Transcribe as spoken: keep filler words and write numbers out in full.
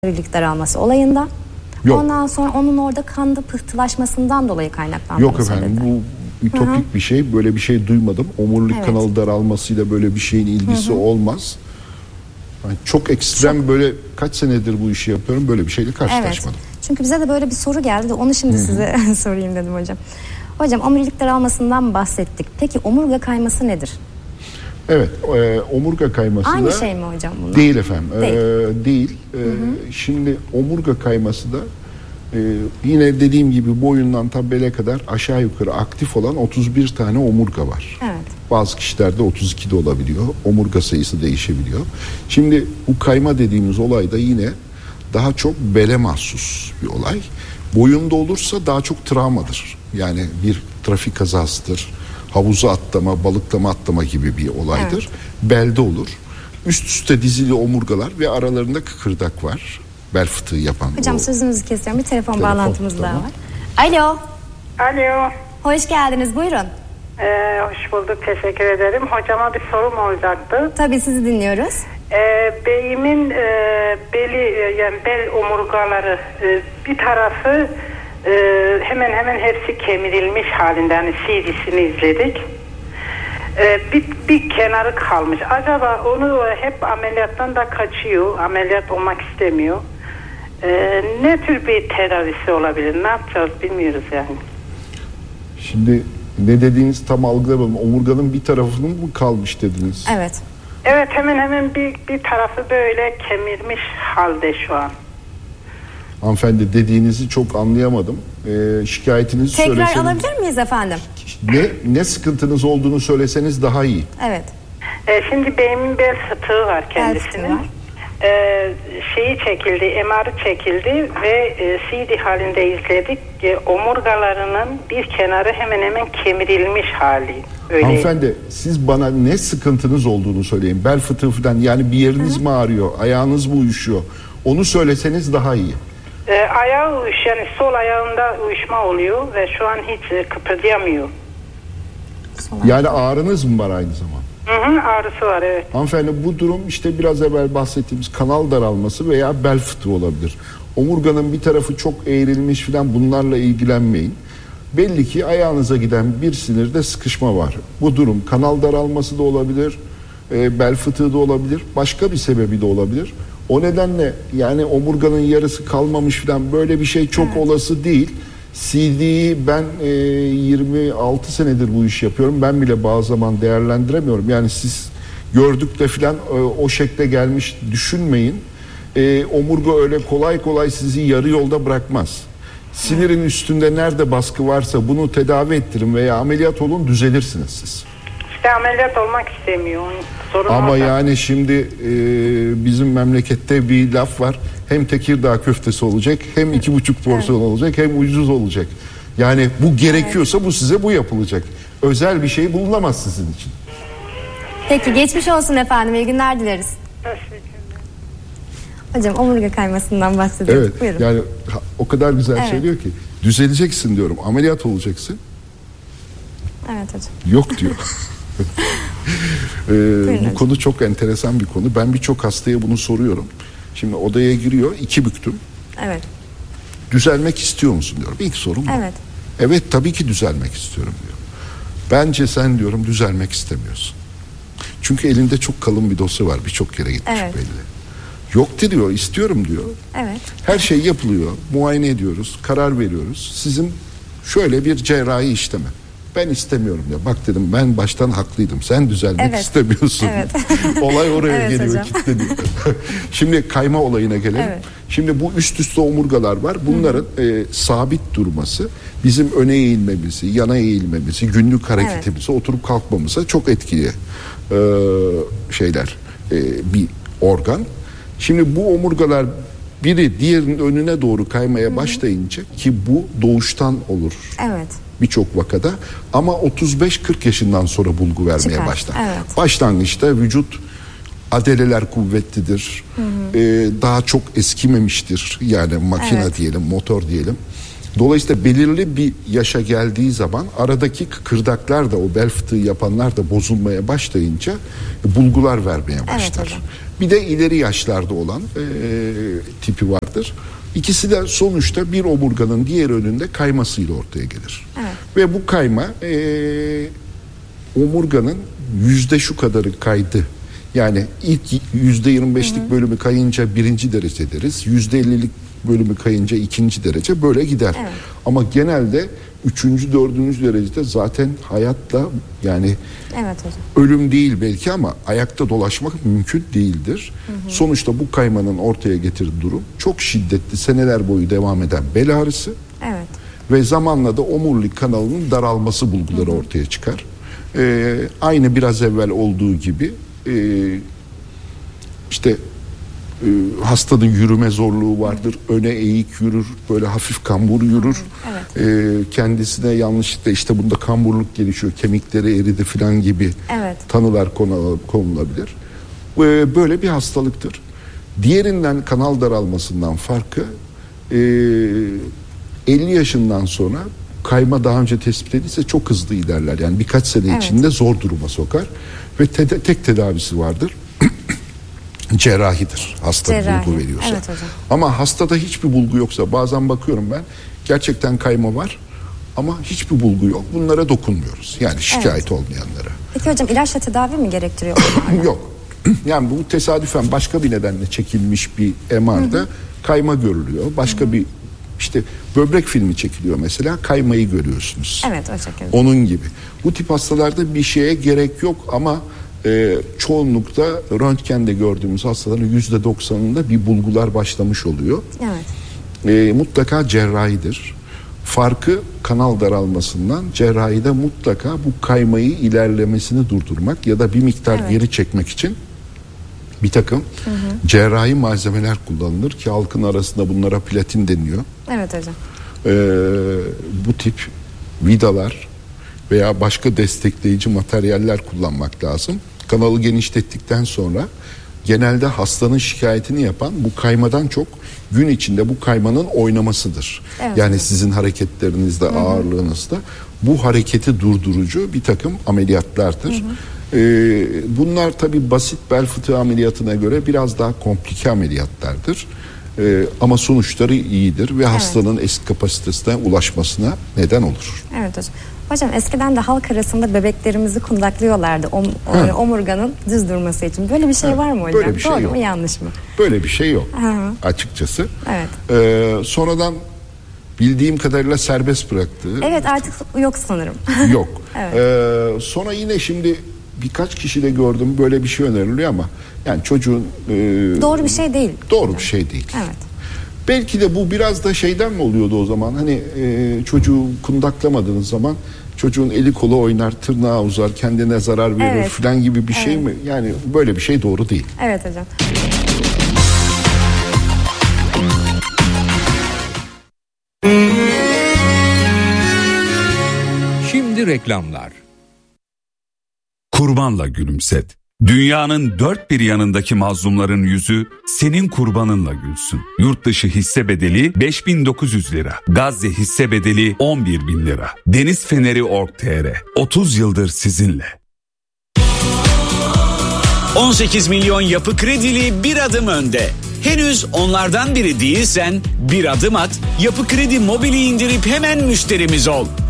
omurilik daralması olayında. Yok. Ondan sonra onun orada kanda pıhtılaşmasından dolayı kaynaklandığını Yok efendim söyledi. bu ütopik Hı-hı. bir şey. Böyle bir şey duymadım. Omurilik evet. kanalı daralmasıyla böyle bir şeyin ilgisi Hı-hı. olmaz. Yani çok ekstrem çok... böyle kaç senedir bu işi yapıyorum. Böyle bir şeyle karşılaşmadım. Evet. Çünkü bize de böyle bir soru geldi. Onu şimdi Hı-hı. size sorayım dedim hocam. Hocam omurilik daralmasından bahsettik. Peki omurga kayması nedir? Evet, e, omurga kayması Aynı da şey mi hocam bunlar? Değil efendim. Değil. E, değil. E, şimdi omurga kayması da e, yine dediğim gibi boyundan ta bele kadar aşağı yukarı aktif olan otuz bir tane omurga var. Evet. Bazı kişilerde otuz iki de olabiliyor. Omurga sayısı değişebiliyor. Şimdi bu kayma dediğimiz olay da yine daha çok bele mahsus bir olay. Boyunda olursa daha çok travmadır. Yani bir trafik kazasıdır. Havuza atlama, balıklama atlama gibi bir olaydır. Evet. Belde olur. Üst üste dizili omurgalar ve aralarında kıkırdak var. Bel fıtığı yapan. Hocam o... sözünüzü kesiyorum. Bir telefon, telefon bağlantımız tamam. daha var. Alo. Alo. Hoş geldiniz. Buyurun. Ee, hoş bulduk. Teşekkür ederim. Hocama bir sorum olacaktı. Tabii sizi dinliyoruz. Ee, beyimin e, beli yani bel omurgaları e, bir tarafı e, hemen hemen hepsi kemirilmiş halinde. Yani C D'sini izledik. Ee, bir, bir kenarı kalmış. Acaba onu hep ameliyattan da kaçıyor. Ameliyat olmak istemiyor. Ee, ne tür bir tedavisi olabilir? Ne yapacağız bilmiyoruz yani. Şimdi ne dediğiniz tam algılamadım. Omurganın bir tarafının mı kalmış dediniz? Evet. Evet hemen hemen bir, bir tarafı böyle kemirmiş halde şu an. Hanımefendi dediğinizi çok anlayamadım. Ee, şikayetinizi Tekrar söyleseniz... Tekrar alabilir miyiz efendim? Ne, ne sıkıntınız olduğunu söyleseniz daha iyi. Evet. Ee, şimdi beynin bel fıtığı var kendisinin. Ee, şeyi çekildi, M R'ı çekildi ve e, C D halinde izledik. E, omurgalarının bir kenarı hemen hemen kemirilmiş hali. Öyle. Hanımefendi siz bana ne sıkıntınız olduğunu söyleyin. Bel fıtığı falan yani bir yeriniz Hı-hı. mi ağrıyor, ayağınız mı uyuşuyor? Onu söyleseniz daha iyi. E, ayağı uyuş, yani sol ayağında uyuşma oluyor ve şu an hiç e, kıpırdayamıyor. Yani ağrınız mı var aynı zamanda? Hı hı, ağrısı var evet. Hanımefendi bu durum işte biraz evvel bahsettiğimiz kanal daralması veya bel fıtığı olabilir. Omurganın bir tarafı çok eğrilmiş falan, bunlarla ilgilenmeyin. Belli ki ayağınıza giden bir sinirde sıkışma var. Bu durum kanal daralması da olabilir, e, bel fıtığı da olabilir, başka bir sebebi de olabilir. O nedenle yani omurganın yarısı kalmamış falan böyle bir şey çok evet. olası değil. C D'yi ben e, yirmi altı senedir bu işi yapıyorum. Ben bile bazı zaman değerlendiremiyorum. Yani siz gördük de filan e, o şekle gelmiş düşünmeyin. E, omurga öyle kolay kolay sizi yarı yolda bırakmaz. Sinirin üstünde nerede baskı varsa bunu tedavi ettirin veya ameliyat olun, düzelirsiniz siz. İşte ameliyat olmak istemiyor. Sorun Ama orada. yani şimdi e, bizim memlekette bir laf var. Hem Tekirdağ köftesi olacak, hem iki buçuk porsiyon evet. olacak, hem ucuz olacak. Yani bu gerekiyorsa evet. bu size bu yapılacak. Özel bir şey bulunamaz sizin için. Peki geçmiş olsun efendim. İyi günler dileriz. Hocam omurga kaymasından bahsediyoruz. Evet. Buyurun. Yani o kadar güzel evet. söylüyor ki düzeleceksin diyorum. Ameliyat olacaksın. Evet hocam. Yok diyor. ee, bu konu çok enteresan bir konu. Ben birçok hastaya bunu soruyorum. Şimdi odaya giriyor, iki büktüm. Evet. Düzelmek istiyor musun diyorum. İlk sorum bu. Evet. Evet tabii ki düzelmek istiyorum diyor. Bence sen diyorum düzelmek istemiyorsun. Çünkü elinde çok kalın bir dosya var. Birçok kere gitmiş evet. belli. Yok diyor, istiyorum diyor. Evet. Her şey yapılıyor. Muayene ediyoruz, karar veriyoruz. Sizin şöyle bir cerrahi işlemi. Ben istemiyorum diyor. Bak dedim ben baştan haklıydım. Sen düzelmek evet. istemiyorsun. Evet. Olay oraya evet, geliyor, kilitleniyor. Şimdi kayma olayına gelelim. Evet. Şimdi bu üst üste omurgalar var. Bunların e, sabit durması bizim öne eğilmemizi, yana eğilmemizi, günlük hareketimizi, evet. oturup kalkmamıza çok etkili e, şeyler. E, bir organ. Şimdi bu omurgalar biri diğerinin önüne doğru kaymaya Hı-hı. başlayınca ki bu doğuştan olur. Evet. Birçok vakada ama otuz beş kırk yaşından sonra bulgu vermeye Çıkar. başlar. Evet. Başlangıçta vücut adeleler kuvvetlidir. Ee, daha çok eskimemiştir. Yani makine evet. diyelim, motor diyelim. Dolayısıyla belirli bir yaşa geldiği zaman aradaki kıkırdaklar da o bel fıtığı yapanlar da bozulmaya başlayınca bulgular vermeye başlar. Evet, Bir de ileri yaşlarda olan e, tipi vardır. İkisi de sonuçta bir omurganın diğer önünde kaymasıyla ortaya gelir. Evet. Ve bu kayma e, omurganın yüzde şu kadarı kaydı. Yani ilk yüzde yirmi beşlik bölümü kayınca birinci derece deriz. Yüzde ellilik bölümü kayınca ikinci derece, böyle gider. Evet. Ama genelde üçüncü, dördüncü derecede zaten hayatla, yani evet hocam, ölüm değil belki ama ayakta dolaşmak mümkün değildir. Hı hı. Sonuçta bu kaymanın ortaya getirdiği durum çok şiddetli, seneler boyu devam eden bel ağrısı. Evet. Ve zamanla da omurilik kanalının daralması bulguları hı hı. ortaya çıkar. Ee, aynı biraz evvel olduğu gibi e, işte e, hastanın yürüme zorluğu vardır. Hı. Öne eğik yürür, böyle hafif kambur yürür. Hı. Evet. E, kendisine yanlışlıkla işte bunda kamburluk gelişiyor, kemikleri eridi falan gibi evet. tanılar konulabilir. E, böyle bir hastalıktır. Diğerinden, kanal daralmasından farkı e, elli yaşından sonra kayma daha önce tespit edilse çok hızlı ilerler. Yani birkaç sene evet. içinde zor duruma sokar. Ve te- tek tedavisi vardır. Cerrahidir. Hasta Cerrahi. bulgu veriyorsa. Evet hocam. Ama hastada hiçbir bulgu yoksa, bazen bakıyorum ben, gerçekten kayma var ama hiçbir bulgu yok. Bunlara dokunmuyoruz. Yani şikayet evet. olmayanlara. Peki hocam, ilaçla tedavi mi gerektiriyor? Yok. Yani bu tesadüfen başka bir nedenle çekilmiş bir M R'da kayma görülüyor. Başka Hı-hı. bir işte böbrek filmi çekiliyor mesela, kaymayı görüyorsunuz. Evet, o şekilde. Onun gibi. Bu tip hastalarda bir şeye gerek yok ama e, çoğunlukta röntgende gördüğümüz hastaların yüzde doksanında bir bulgular başlamış oluyor. Evet. E, mutlaka cerrahidir. Farkı kanal daralmasından, cerrahide mutlaka bu kaymayı ilerlemesini durdurmak ya da bir miktar evet. geri çekmek için bir takım hı hı. cerrahi malzemeler kullanılır ki halkın arasında bunlara platin deniyor. Evet hocam. Ee, bu tip vidalar veya başka destekleyici materyaller kullanmak lazım. Kanalı genişlettikten sonra genelde hastanın şikayetini yapan bu kaymadan çok gün içinde bu kaymanın oynamasıdır. Evet, yani evet. sizin hareketlerinizde, hı hı. ağırlığınızda bu hareketi durdurucu bir takım ameliyatlardır. Hı hı. Ee, bunlar tabii basit bel fıtığı ameliyatına göre biraz daha komplike ameliyatlardır. Ee, ama sonuçları iyidir ve evet. hastanın eski kapasitesine ulaşmasına neden olur. Evet hocam. Hocam eskiden de halk arasında bebeklerimizi kundaklıyorlardı om, omurganın düz durması için. Böyle bir şey ha. var mı hocam? Böyle bir şey Doğru yok. mu, yanlış mı? Böyle bir şey yok Ha. açıkçası. Evet. Ee, sonradan bildiğim kadarıyla serbest bıraktı. Evet, artık yok sanırım. Yok. Evet. Ee, sonra yine şimdi birkaç kişi de gördüm, böyle bir şey öneriliyor ama yani çocuğun e, doğru bir şey değil. Doğru hocam. bir şey değil. Evet. Belki de bu biraz da şeyden mi oluyordu o zaman? Hani e, çocuğu kundaklamadığınız zaman çocuğun eli kolu oynar, tırnağı uzar, kendine zarar verir evet. falan gibi bir evet. şey mi? Yani böyle bir şey doğru değil. Evet hocam. Şimdi reklamlar. Kurbanla gülümset. Dünyanın dört bir yanındaki mazlumların yüzü senin kurbanınla gülsün. Yurt dışı hisse bedeli beş bin dokuz yüz lira. Gazze hisse bedeli on bir bin lira. Deniz Feneri nokta org nokta tr. otuz yıldır sizinle. on sekiz milyon yapı kredili bir adım önde. Henüz onlardan biri değilsen bir adım at, Yapı Kredi Mobil'i indirip hemen müşterimiz ol.